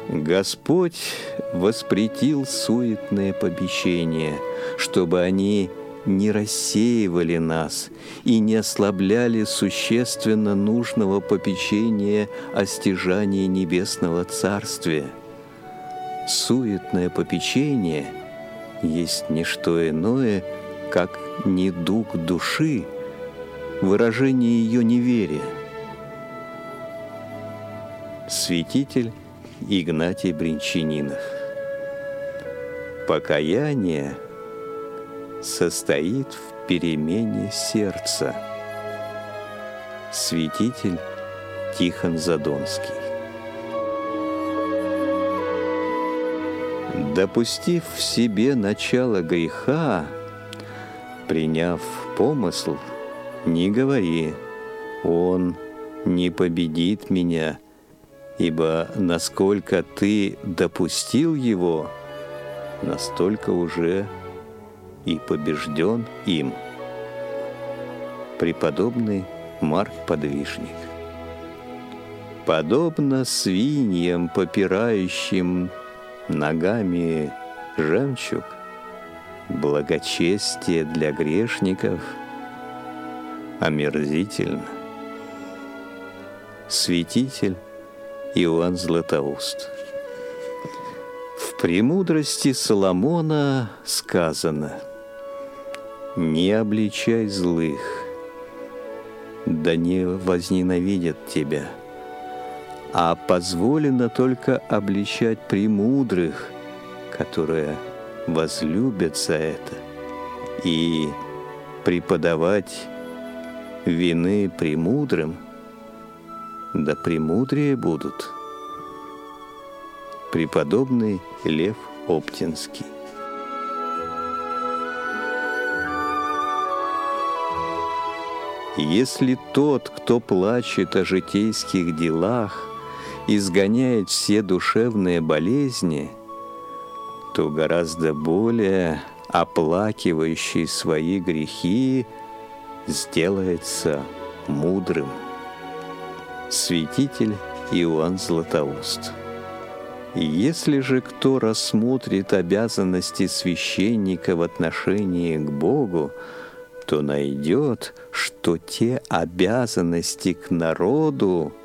Господь воспретил суетные попечения, чтобы они не рассеивали нас и не ослабляли существенно нужного попечения о стяжании небесного царствия. Суетное попечение есть не что иное, как недуг души, выражение ее неверия. Святитель Игнатий Бринчанинов. Покаяние состоит в перемене сердца. Святитель Тихон Задонский. Допустив в себе начало греха, приняв помысл, не говори: «Он не победит меня», ибо насколько ты допустил его, настолько уже и побежден им. Преподобный Марк Подвижник. Подобно свиньям, попирающим ногами жемчуг, благочестие для грешников омерзительно. Святитель Иоанн Златоуст. В «Премудрости Соломона» сказано: «Не обличай злых, да не возненавидят тебя, а позволено только обличать премудрых, которые возлюбят за это, и преподавать вины премудрым, да премудрее будут». Преподобный Лев Оптинский. Если тот, кто плачет о житейских делах, изгоняет все душевные болезни, то гораздо более оплакивающий свои грехи сделается мудрым. Святитель Иоанн Златоуст. Если же кто рассмотрит обязанности священника в отношении к Богу, то найдет, что те обязанности к народу